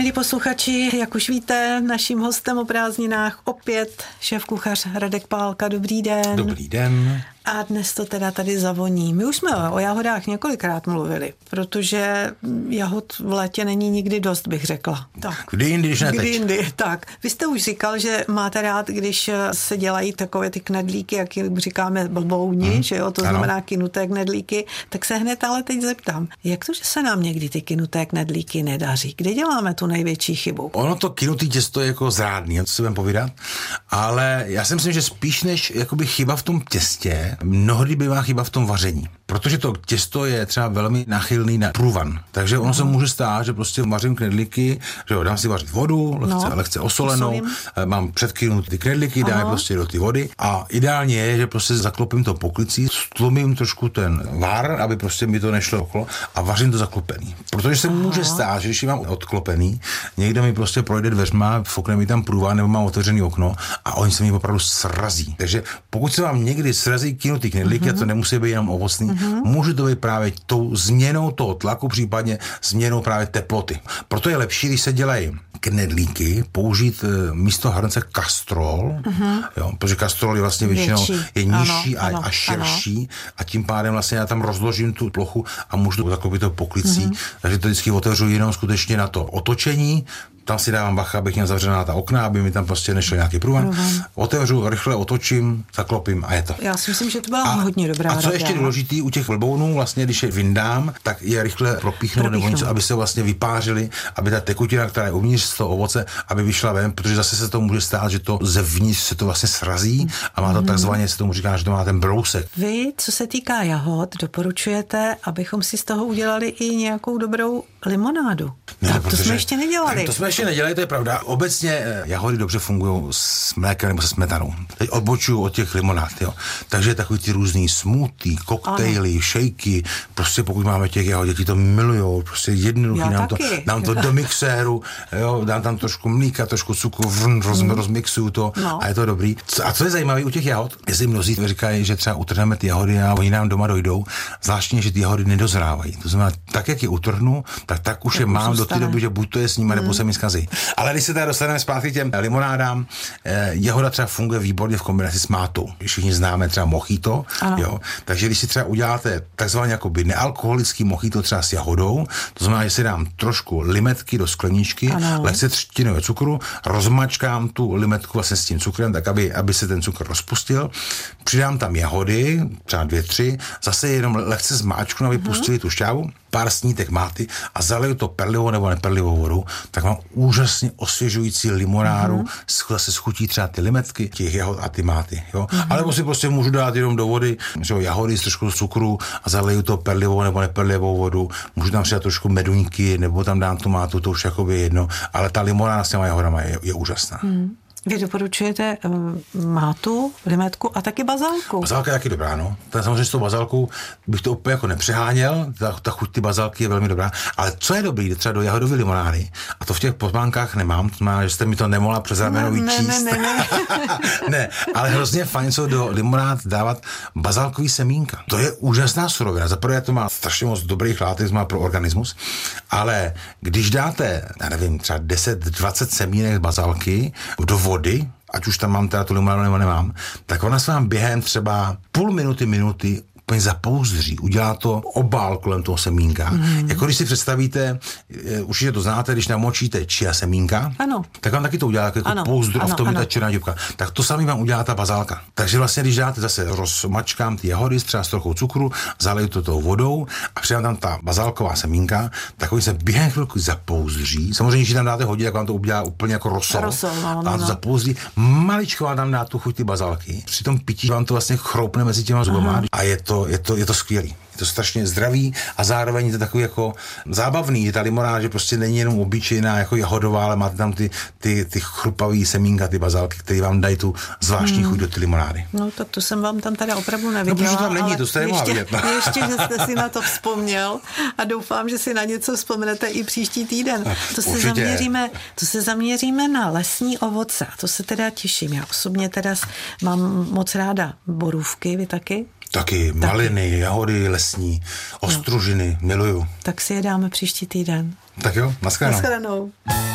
Milí posluchači, jak už víte, naším hostem o prázdninách opět šéfkuchař Radek Pálka. Dobrý den. Dobrý den. A dnes to teda tady zavoní. My už jsme o jahodách několikrát mluvili, protože jahod v létě není nikdy dost, bych řekla. Tak. Kdy jindy, když ne teď. Kdy jindy, tak. Vy jste už říkal, že máte rád, když se dělají takové ty knedlíky, jak říkáme blbouni, že jo, to znamená kynuté knedlíky, tak se hned ale teď zeptám, jak to, že se nám někdy ty kynuté knedlíky nedaří? Kde děláme tu největší chybu? Ono to kynutý těsto je jako zrádný, co si budem povídat, ale já si myslím, že spíš než jakoby chyba v tom těstě, mnohdy bývá chyba v tom vaření. Protože to těsto je třeba velmi náchylný na průvan. Takže ono se může stát, že prostě vařím knedlíky, že jo, dám si vařit vodu, lehce osolenou, mám předkynut ty knedlíky, dám je prostě do ty vody a ideálně je, že prostě zaklopím to poklicí, stlumím trošku ten vár, aby prostě mi to nešlo okolo a vařím to zaklopený. Protože se může stát, že když ji mám odklopený, někdo mi prostě projde dveřma, fokne mi tam průvan nebo mám otevřený okno a oni se mi opravdu srazí. Takže pokud se vám někdy srazí kynutý knedlíky, a to nemusí být jenom ovocný, může to být právě tou změnou toho tlaku, případně změnou právě teploty. Proto je lepší, když se dělají knedlíky, použít místo hrnce kastrol, jo, protože kastrol je vlastně většinou je nižší a širší a tím pádem vlastně já tam rozložím tu plochu a můžu to zaklopit to poklicí, takže to vždycky otevřu jenom skutečně na to otočení. Tam si dávám bacha, abych měl zavřená ta okna, aby mi tam prostě nešel nějaký průvan. Otevřu, rychle otočím, zaklopím a je to. Já si myslím, že to byla hodně dobrá rada. A co ještě důležitý u těch blbounů, vlastně když je vyndám, tak je rychle propíchnout nebo něco, aby se vlastně vypářili, aby ta tekutina, která je uvnitř z toho ovoce, aby vyšla ven, protože zase se to může stát, že to zevnitř se to vlastně srazí a má to takzvaně, se tomu říká, že to má ten brousek. Vy, co se týká jahod, doporučujete, abychom si z toho udělali i nějakou dobrou limonádu. Ne, tak to jsme ještě nedělali. To jsme ještě nedělali, to je pravda. Obecně jahody dobře fungují s mlékem nebo se smetanou. Teď odbočuju od těch limonád, jo. Takže takový ty různý smoothie, koktejly, shakey, prostě pokud máme těch jahod, děti to milujou, prostě jednoduchý, dám to do mixéru, jo, dám tam trošku mlíka, trošku cukru, rozmixuju to a je to dobrý. A co je zajímavé u těch jahod, jestli mnozí říkají, že třeba utrhneme ty jahody a oni nám doma dojdou, zvláštně, že ty jahody nedozrávají. To znamená, tak jak je utrhnu, tak už je mám do té doby, že buď to je s nimi, nebo se mi zkazí. Ale když se tady dostaneme zpátky těm limonádám, jahoda třeba funguje výborně v kombinaci s mátou. Všichni známe třeba mojito, jo. Takže když si třeba uděláte takzvaný jakoby nealkoholický mojito třeba s jahodou, to znamená, že si dám trošku limetky do skleničky, lehce třtinového cukru, rozmačkám tu limetku vlastně s tím cukrem, tak aby se ten cukr rozpustil, přidám tam jahody, třeba 2-3, zase jenom lehce zmáčknu, aby pustili tu šťávu, pár snítek máty a zaleju to perlivou nebo neperlivou vodou, tak mám úžasně osvěžující limonádu, se schutí třeba ty limetky, těch jahod a ty máty, jo. Ale si prostě můžu dát jenom do vody, že jahody s trošku cukru a zaleju to perlivou nebo neperlivou vodu, můžu tam přidat trošku meduňky, nebo tam dám tu mátu, to už jakoby jedno, ale ta limonáda s těma jahodama je úžasná. Vy doporučujete mátu, limetku a taky bazálku. Bazálka je taky dobrá, no. Samozřejmě s tou bazálkou bych to úplně jako nepřeháněl, ta chuť ty bazálky je velmi dobrá, ale co je dobrý, třeba do jahodové limonády, a to v těch pozvánkách nemám, to znamená, že jste mi to nemohla přes rameno vyčíst. Ne, ale hrozně fajn jsou do limonád dávat bazálkový semínka. To je úžasná surovina. Za prvé to má strašně moc dobrých látek, má pro organismus, ale když dáte, já nevím, třeba 10-20 semínek bazálky do vody, ať už tam mám teda tu limonádu nebo nemám, tak ona se vám během třeba půl minuty úplně zapouzdří, udělá to obál kolem toho semínka. Jako když si představíte, určitě to znáte, když namočíte chia semínka, tak vám taky to udělá jako pouzdru a v tom je ta černá dívka. Tak to samý vám udělá ta bazálka. Takže vlastně, když dáte zase rozmačkám ty jahody třeba s trochou cukru, zaleju to tou vodou a přidám tam ta bazálková semínka, tak oni se během chvilku zapouzdří. Samozřejmě, když tam dáte hodit, tak vám to udělá úplně jako rosol. A to zapouzdří. Maličko vám tam dá tu chuť ty bazálky. Při tom pití vám to vlastně chroupne mezi těma zubama a je to skvělý. Je to strašně zdravý a zároveň je to takový jako zábavný, že ta limonáda, že prostě není jenom obyčejná jako jahodová, ale máte tam ty chrupavý semínka, ty bazálky, které vám dají tu zvláštní chuť do ty limonády. No tak to jsem vám tam teda opravdu neviděla. No, protože tam není, to jste nemohla vidět. Ještě, že jste si na to vzpomněl a doufám, že si na něco vzpomenete i příští týden. To se zaměříme na lesní ovoce. To se teda těším. Já osobně teda mám moc ráda borůvky, vy taky? Taky maliny, jahody lesní, ostružiny, miluju. Tak si je dáme příští týden. Tak jo, nashledanou. Nashledanou.